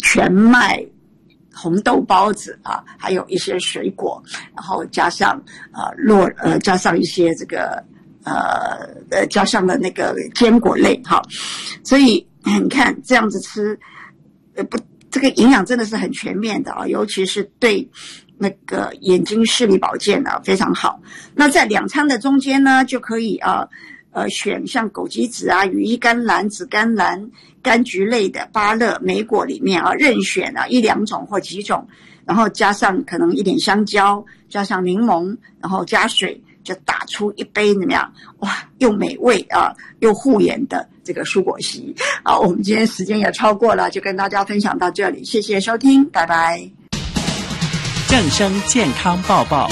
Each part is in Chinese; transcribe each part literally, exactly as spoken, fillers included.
全麦红豆包子啊，还有一些水果，然后加上呃落呃加上一些这个呃呃加上了那个坚果类哈，所以你看这样子吃，呃不这个营养真的是很全面的啊，尤其是对那个眼睛视力保健啊非常好。那在两餐的中间呢，就可以啊呃选像枸杞子啊、羽衣甘蓝、紫甘蓝、柑橘类的芭乐、莓果里面啊任选啊一两种或几种，然后加上可能一点香蕉，加上柠檬，然后加水，就打出一杯怎么样？哇，又美味啊，又护眼的这个蔬果昔。好，我们今天时间也超过了，就跟大家分享到这里，谢谢收听，拜拜。 正声健康报报。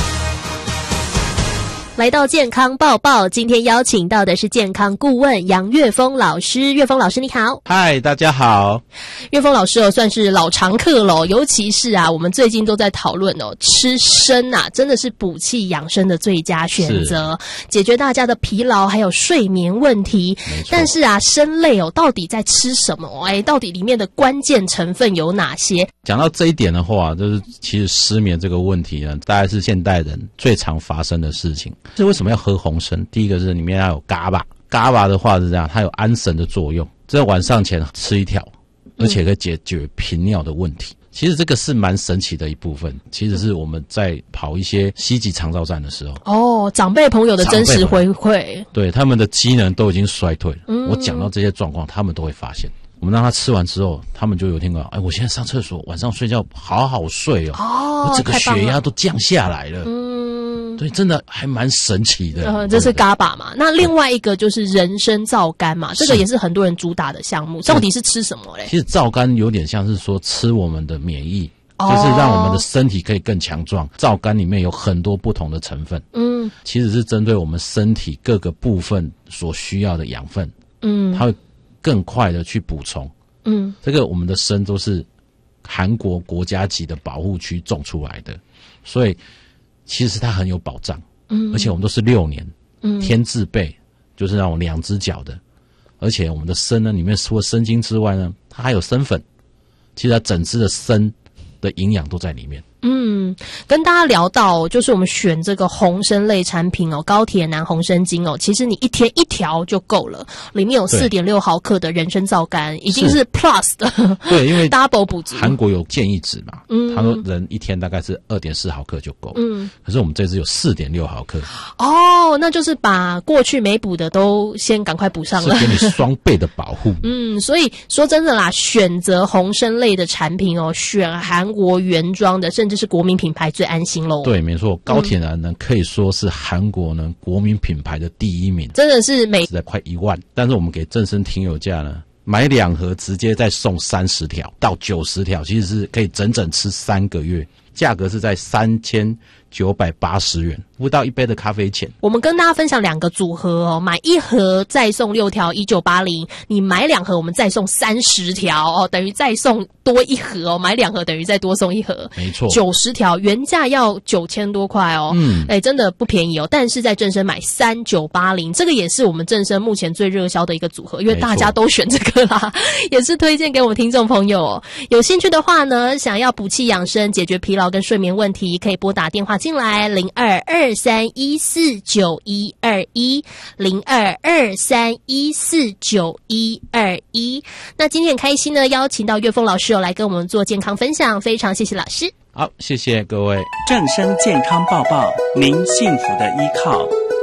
来到健康报报，今天邀请到的是健康顾问杨岳峰老师。岳峰老师你好。 嗨，大家好。 岳峰老师哦，算是老常客咯，尤其是啊，我们最近都在讨论哦，吃参啊，真的是补气养生的最佳选择，解决大家的疲劳还有睡眠问题。但是啊，参类哦，到底在吃什么？哎，到底里面的关键成分有哪些？ 讲到这一点的话，就是其实失眠这个问题呢，大概是现代人最常发生的事情。是为什么要喝红参？第一个是里面要有嘎巴，嘎巴的话是这样，它有安神的作用，在晚上前吃一条，而且可以解决频尿的问题。嗯、其实这个是蛮神奇的一部分，其实是我们在跑一些西级长照站的时候， 哦，长辈朋友的真实回馈， 对他们的机能都已经衰退了。嗯、我讲到这些状况，他们都会发现。我们让他吃完之后，他们就有听过，哎，我现在上厕所，晚上睡觉好好睡哦，哦我整个血压都降下来了。嗯，对，真的还蛮神奇的。呃， 这是嘎巴嘛？那另外一个就是人参皂苷嘛，这个也是很多人主打的项目。到底是吃什么嘞？ 其实皂苷有点像是说吃我们的免疫，哦、就是让我们的身体可以更强壮。皂苷里面有很多不同的成分，嗯，其实是针对我们身体各个部分所需要的养分，嗯，它会更快的去补充，嗯，这个我们的参都是韩国国家级的保护区种出来的，所以其实它很有保障，嗯，而且我们都是六年，嗯，天字辈，就是那种两只脚的，而且我们的参呢，里面除了参精之外呢，它还有参粉，其实它整支的参的营养都在里面。 嗯，跟大家聊到就是我们选这个红参类产品哦，高铁南红参精哦，其实你一天一条就够了，里面有 四点六 毫克的人参皂苷，已经是 plus 的， 对，因为 double 补足。韩国有建议值嘛，嗯，他说人一天大概是 二点四 毫克就够，嗯，可是我们这支有 四点六 毫克。 哦，那就是把过去没补的都先赶快补上了， 是给你双倍的保护。 嗯，所以说真的啦，选择红参类的产品哦，选韩国原装的，甚至是国民品牌最安心咯。 对，没错，高铁南呢、嗯、可以说是韩国呢国民品牌的第一名， 真的是每是在快一万，但是我们给正声听友价呢，买两盒直接再送三十条到九十条，其实是可以整整吃三个月，价格是在三千九百八十元，不到一杯的咖啡钱。 我们跟大家分享两个组合哦，买一盒再送六条一九八零，你买两盒我们再送三十条哦，等于再送多一盒哦，买两盒等于再多送一盒， 没错， 九十条原价要九千多块哦，嗯，哎，真的不便宜哦。但是在正声买三九八零，这个也是我们正声目前最热销的一个组合，因为大家都选这个啦，也是推荐给我们听众朋友哦。有兴趣的话呢，想要补气养生、解决疲劳跟睡眠问题，可以拨打电话进来零二二三一四九一二一零二二三一四九一二一。那今天很开心呢，邀请到岳峰老师有来跟我们做健康分享，非常谢谢老师。 好，谢谢各位。 正声健康报报，您幸福的依靠。